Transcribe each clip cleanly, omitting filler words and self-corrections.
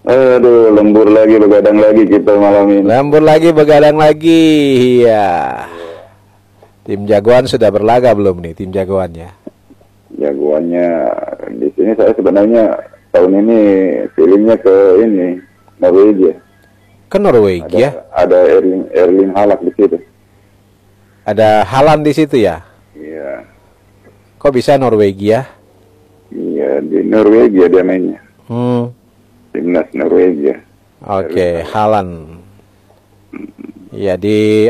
Aduh, lembur lagi, begadang lagi kita malam ini. Lembur lagi, begadang lagi. Iya. Tim jagoan sudah berlaga belum nih, tim jagoannya? Jagoannya di sini saya sebenarnya tahun ini feelingnya ke ini Norwegia. Ke Norwegia? Ada Erling Haaland di situ. Ada Haaland di situ ya? Iya. Kok bisa Norwegia? Iya, di Norwegia dia mainnya. Timnas Norwegia. Oke, Haaland. Ya di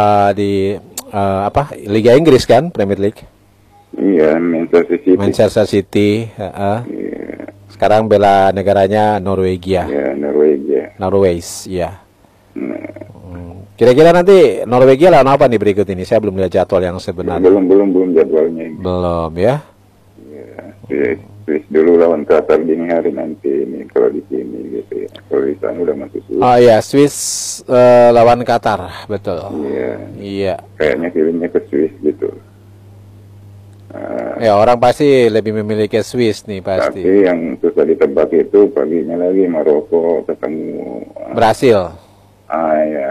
apa Liga Inggris kan, Premier League? Iya, Manchester City. Manchester City. Iya. Sekarang bela negaranya Norwegia. Iya, Norwegia. Norway, ya. Kira-kira nanti Norwegia lawan apa nih berikut ini? Saya belum lihat jadwal yang sebenarnya. Belum jadwalnya ini. Belum ya? Iya. Swiss dulu lawan Qatar dini hari nanti ini kalau di sini gitu ya. Kalau di sana udah masuk Swiss. Oh iya, Swiss lawan Qatar, betul. Iya. Iya. Kayaknya feelingnya ke Swiss gitu. Ya orang pasti lebih memilih ke Swiss nih pasti. Tapi yang susah ditebak itu paginya lagi Maroko ketemu Brasil. Ya.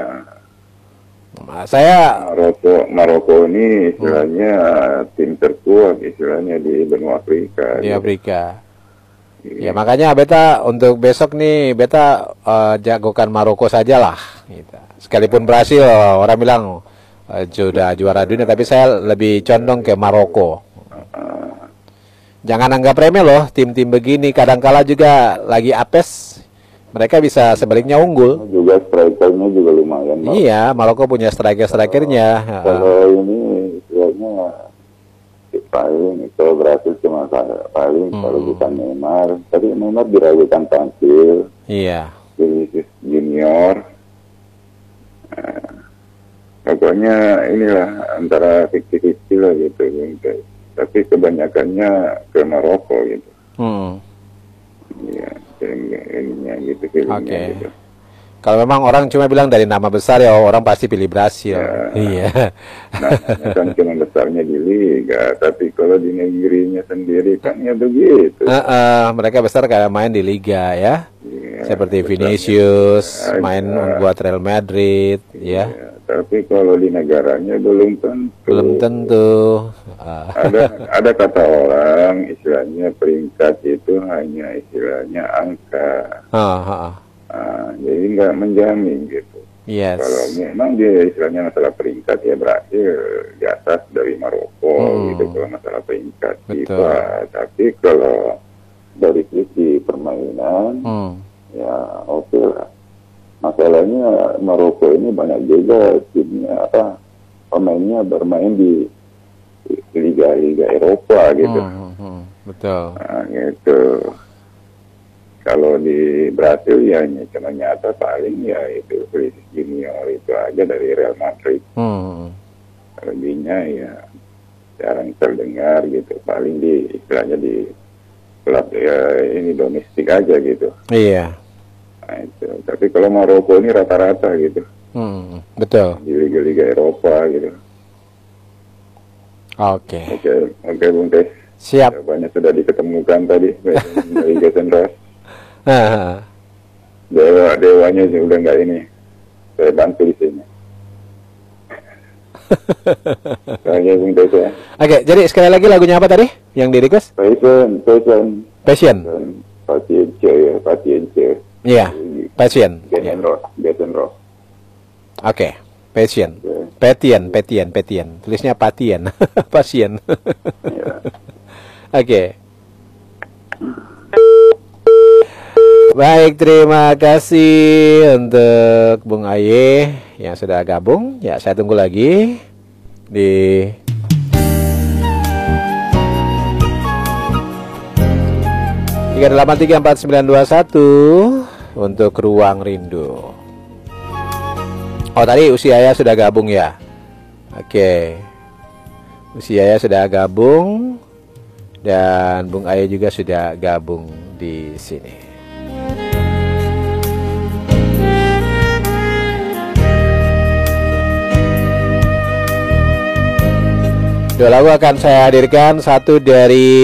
Saya Maroko ini istilahnya tim terkuat istilahnya di benua Afrika. Di Afrika. Ya makanya beta untuk besok nih beta jagokan Maroko sajalah. Gitu. Sekalipun Brasil orang bilang sudah juara dunia, tapi saya lebih condong ke Maroko. Jangan anggap remeh loh tim-tim begini. Kadangkala juga lagi apes. Mereka bisa sebaliknya unggul. Juga strikernya juga lumayan. Iya, Maroko punya strikernya. Kalau ini istilahnya paling kalau Brasil cuma paling kalau bukan Neymar. Tadi Neymar diragukan tampil. Iya. Vinicius Junior. Pokoknya inilah antara 50-50 lah gitu. Tapi kebanyakannya ke Maroko gitu. Iya. Ininya gitu feelingnya gitu. Kalau memang orang cuma bilang dari nama besar ya orang pasti pilih Brasil. Iya. Nah, kan cuma besarnya di liga, tapi kalau di negerinya sendiri kan ya begitu. Mereka besar kayak main di liga ya. Seperti Vinicius main buat Real Madrid ya. Tapi kalau di negaranya belum tentu. Belum tentu. Ada kata orang istilahnya peringkat itu hanya istilahnya angka. Jadi nggak menjamin gitu. Yes. Kalau memang dia istilahnya masalah peringkat ya berarti di atas dari Maroko gitu kalau masalah peringkat FIFA. Tapi kalau dari sisi permainan ya oke lah. Masalahnya Maroko ini banyak juga timnya pemainnya bermain di liga-liga Eropa gitu. Betul. Nah, gitu. Kalau di Brasil ya cuma nyata paling ya itu Vinicius Junior itu aja dari Real Madrid. Lebihnya ya jarang terdengar gitu. Paling di istilahnya di klub ya ini domestik aja gitu. Iya. Nah, itu. Tapi kalau Maroko ini rata-rata gitu. Betul. Di liga-liga Eropa gitu. Oke, Bung Tes. Siap. Jawabannya sudah diketemukan tadi dari Jason Ross. Dewanya udah nggak ini. Saya bantu di sini. Oke, Bung Tes ya. Oke, jadi sekali lagi lagunya apa tadi yang di request? Passion. Passion. Iya, Passion. Jason Ross. Oke, Passion. Petian. Tulisnya Patian. Passion. Oke. Baik, terima kasih untuk Bung Aye yang sudah gabung. Ya, saya tunggu lagi di tiga 3834921 untuk Ruang Rindu. Oh, tadi Usiaya sudah gabung ya. Oke. Usiaya sudah gabung dan Bung Aye juga sudah gabung di sini. Dua lagu akan saya hadirkan, satu dari